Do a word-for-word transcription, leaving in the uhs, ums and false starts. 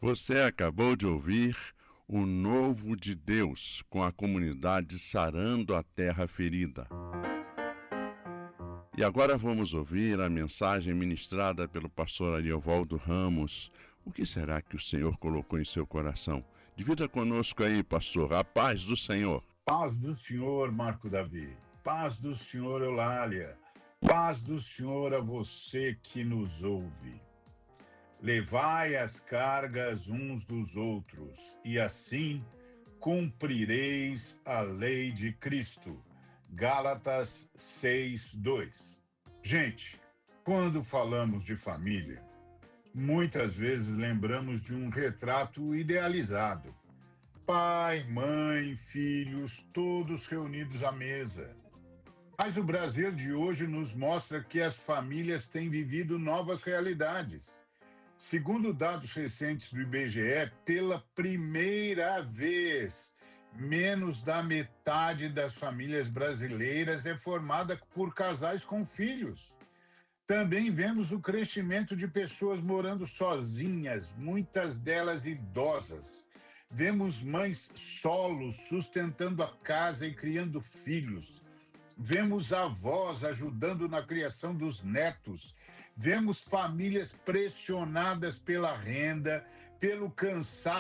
Você acabou de ouvir O Novo de Deus, com a comunidade Sarando a Terra Ferida. E agora vamos ouvir a mensagem ministrada pelo pastor Ariovaldo Ramos. O que será que o Senhor colocou em seu coração? Divida conosco aí, pastor. A paz do Senhor. Paz do Senhor, Marco Davi. Paz do Senhor, Eulália. Paz do Senhor a você que nos ouve. Levai as cargas uns dos outros, e assim cumprireis a lei de Cristo. Gálatas seis, dois. Gente, quando falamos de família, muitas vezes lembramos de um retrato idealizado. Pai, mãe, filhos, todos reunidos à mesa. Mas o Brasil de hoje nos mostra que as famílias têm vivido novas realidades. Segundo dados recentes do I B G E, pela primeira vez, menos da metade das famílias brasileiras é formada por casais com filhos. Também vemos o crescimento de pessoas morando sozinhas, muitas delas idosas. Vemos mães solos sustentando a casa e criando filhos. Vemos avós ajudando na criação dos netos. Vemos famílias pressionadas pela renda, pelo cansaço